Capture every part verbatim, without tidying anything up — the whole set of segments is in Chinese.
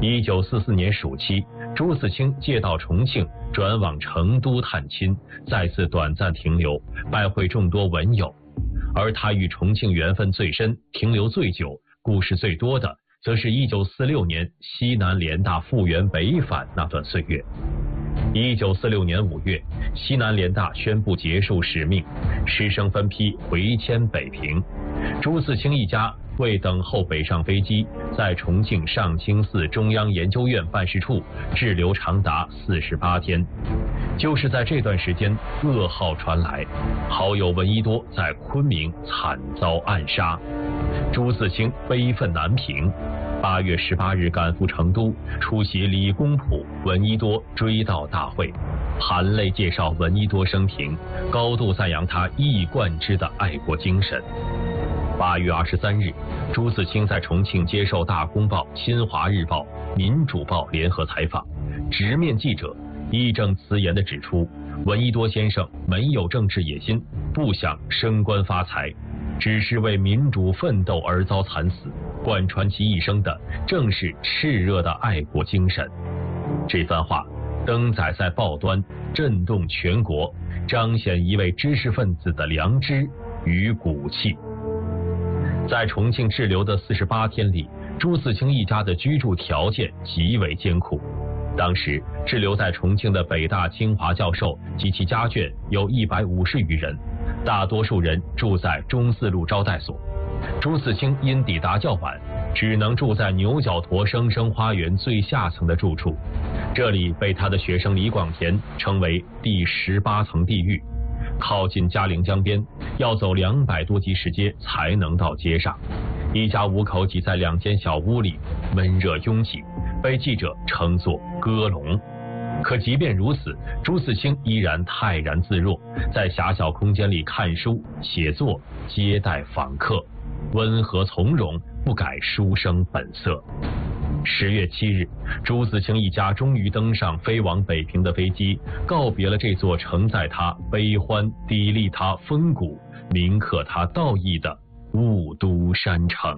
一九四四年暑期，朱自清借道重庆，转往成都探亲，再次短暂停留，拜会众多文友。而他与重庆缘分最深、停留最久、故事最多的，则是一九四六年西南联大复员北返那段岁月。一九四六年五月，西南联大宣布结束使命，师生分批回迁北平。朱自清一家为等候北上飞机，在重庆上清寺中央研究院办事处滞留长达四十八天。就是在这段时间，噩耗传来，好友闻一多在昆明惨遭暗杀。朱自清悲愤难平，八月十八日赶赴成都，出席李公朴、闻一多追悼大会，含泪介绍闻一多生平，高度赞扬他一以贯之的爱国精神。八月二十三日，朱自清在重庆接受《大公报》《新华日报》《民主报》联合采访，直面记者，义正辞严地指出，闻一多先生没有政治野心，不想升官发财，只是为民主奋斗而遭惨死，贯穿其一生的正是炽热的爱国精神。这番话登载在报端，震动全国，彰显一位知识分子的良知与骨气。在重庆滞留的四十八天里，朱自清一家的居住条件极为艰苦。当时滞留在重庆的北大清华教授及其家眷有一百五十余人，大多数人住在中四路招待所。朱自清因抵达较晚，只能住在牛角沱生生花园最下层的住处，这里被他的学生李广田称为第十八层地狱。靠近嘉陵江边，要走两百多级石阶才能到街上。一家五口挤在两间小屋里，闷热拥挤，被记者称作鸽笼。可即便如此，朱自清依然泰然自若，在狭小空间里看书、写作、接待访客，温和从容，不改书生本色。十月七日，朱自清一家终于登上飞往北平的飞机，告别了这座承载他悲欢、砥砺他风骨、铭刻他道义的雾都山城。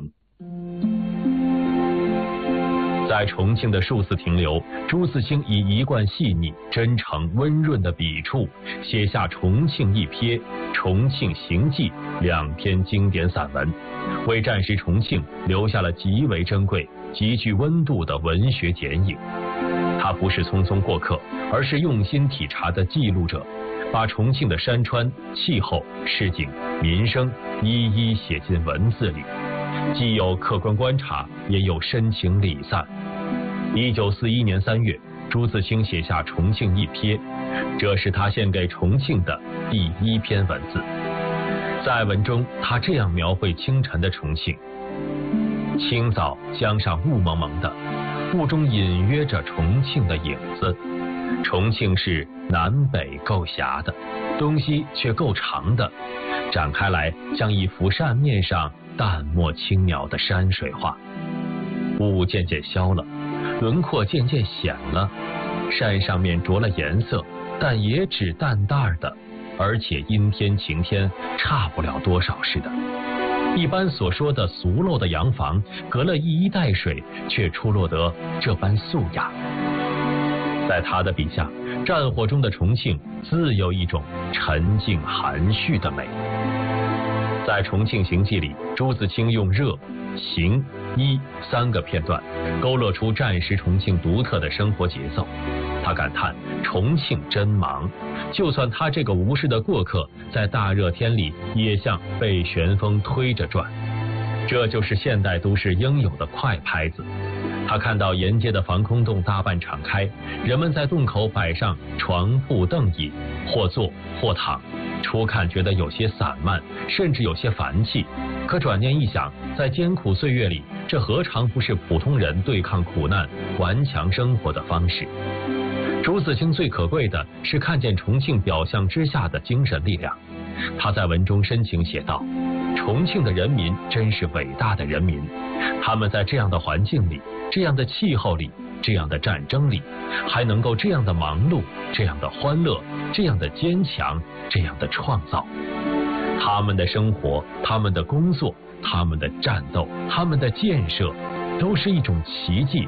在重庆的数次停留，朱自清以一贯细腻、真诚、温润的笔触，写下《重庆一瞥》《重庆行记》两篇经典散文，为战时重庆留下了极为珍贵、极具温度的文学剪影。他不是匆匆过客，而是用心体察的记录者，把重庆的山川、气候、市井、民生一一写进文字里，既有客观观察，也有深情礼赞。一九四一年三月，朱自清写下《重庆一瞥》，这是他献给重庆的第一篇文字。在文中，他这样描绘清晨的重庆：清早江上雾蒙蒙的，雾中隐约着重庆的影子。重庆是南北够狭的，东西却够长的，展开来像一幅扇面上淡漠轻描的山水画。雾渐渐消了，轮廓渐渐显了，山上面着了颜色，但也只淡淡的，而且阴天晴天差不了多少似的。一般所说的俗陋的洋房，隔了一衣带水，却出落得这般素雅。在他的笔下，战火中的重庆自有一种沉静含蓄的美。在《重庆行记》里，朱自清用热、行、一三个片段勾勒出战时重庆独特的生活节奏。他感叹重庆真忙，就算他这个无事的过客，在大热天里也像被旋风推着转。这就是现代都市应有的快拍子。他看到沿街的防空洞大半敞开，人们在洞口摆上床铺凳椅，或坐或躺，初看觉得有些散漫，甚至有些烦气，可转念一想，在艰苦岁月里，这何尝不是普通人对抗苦难、顽强生活的方式？朱自清最可贵的是看见重庆表象之下的精神力量。他在文中深情写道：重庆的人民真是伟大的人民，他们在这样的环境里，这样的气候里，这样的战争里，还能够这样的忙碌，这样的欢乐，这样的坚强，这样的创造。他们的生活，他们的工作，他们的战斗，他们的建设，都是一种奇迹，